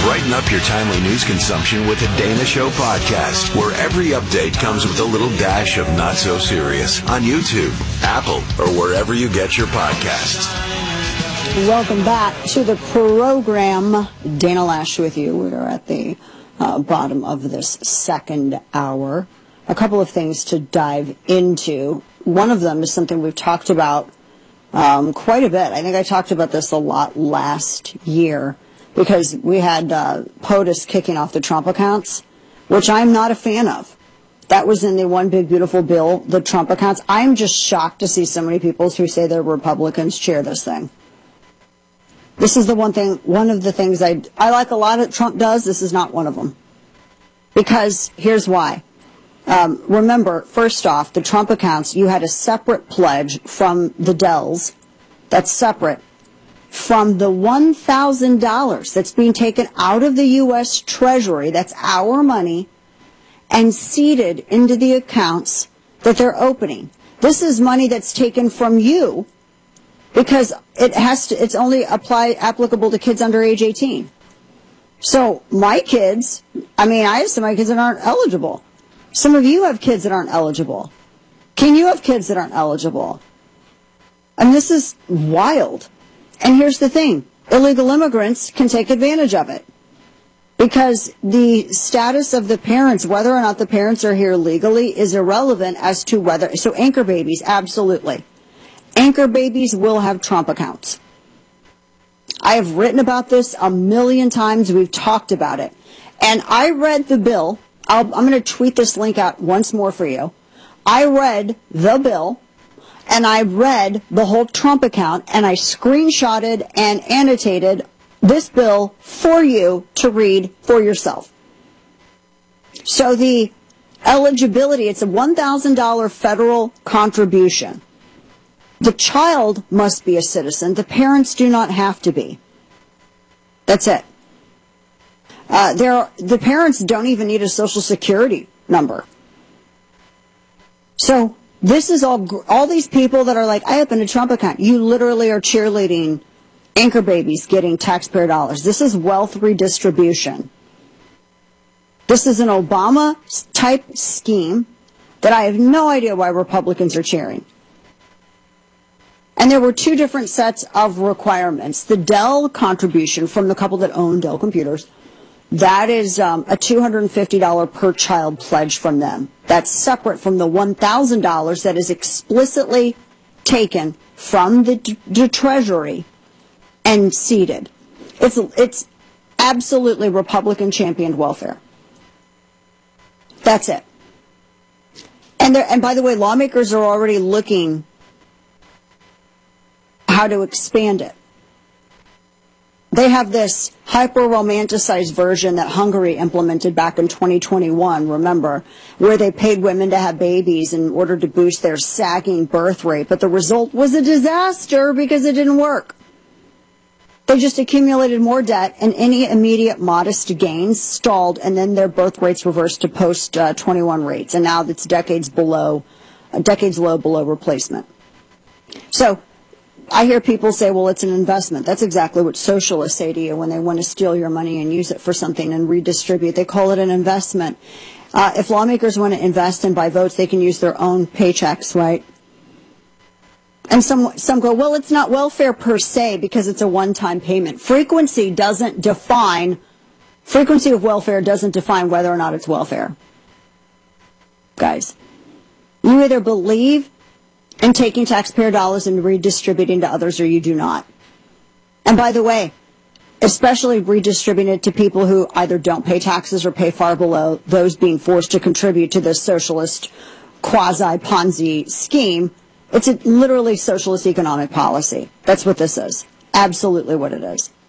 Brighten up your timely news consumption with the Dana Show podcast, where every update comes with a little dash of not so serious on YouTube, Apple, or wherever you get your podcasts. Welcome back to the program. Dana Loesch with you. We are at the bottom of this second hour. A couple of things to dive into. One of them is something we've talked about quite a bit. I think I talked about this a lot last year because we had POTUS kicking off the Trump accounts, which I'm not a fan of. That was in the One Big Beautiful Bill, the Trump accounts. I'm just shocked to see so many people who say they're Republicans chair this thing. This is one of the things I like a lot that Trump does. This is not one of them. Because here's why. Remember, first off, the Trump accounts, you had a separate pledge from the Dells that's separate from the $1,000 that's being taken out of the U.S. Treasury, that's our money, and seeded into the accounts that they're opening. This is money that's taken from you because it's only applicable to kids under age 18. So my kids, I have some of my kids that aren't eligible. Some of you have kids that aren't eligible. Can you have kids that aren't eligible? And this is wild. And here's the thing. Illegal immigrants can take advantage of it. Because the status of the parents, whether or not the parents are here legally, is irrelevant as to whether. So anchor babies, absolutely. Anchor babies will have Trump accounts. I have written about this a million times. We've talked about it. And I read the bill. I'm going to tweet this link out once more for you. I read the bill, and I read the whole Trump account, and I screenshotted and annotated this bill for you to read for yourself. So the eligibility, it's a $1,000 federal contribution. The child must be a citizen. The parents do not have to be. That's it. The parents don't even need a Social Security number. So this is all these people that are like, I opened a Trump account. You literally are cheerleading anchor babies getting taxpayer dollars. This is wealth redistribution. This is an Obama-type scheme that I have no idea why Republicans are cheering. And there were two different sets of requirements. The Dell contribution from the couple that own Dell computers, that is a $250 per child pledge from them. That's separate from the $1,000 that is explicitly taken from the Treasury and seeded. It's absolutely Republican championed welfare. That's it. And by the way, lawmakers are already looking how to expand it. They have this hyper-romanticized version that Hungary implemented back in 2021, remember, where they paid women to have babies in order to boost their sagging birth rate. But the result was a disaster because it didn't work. They just accumulated more debt, and any immediate modest gains stalled, and then their birth rates reversed to post-21 rates. And now it's decades low below replacement. So I hear people say, well, it's an investment. That's exactly what socialists say to you when they want to steal your money and use it for something and redistribute. They call it an investment. If lawmakers want to invest and buy votes, they can use their own paychecks, right? And some go, well, it's not welfare per se because it's a one-time payment. Frequency of welfare doesn't define whether or not it's welfare. Guys, you either believe in taking taxpayer dollars and redistributing to others, or you do not. And by the way, especially redistributing it to people who either don't pay taxes or pay far below those being forced to contribute to this socialist quasi-Ponzi scheme. It's literally socialist economic policy. That's what this is. Absolutely what it is.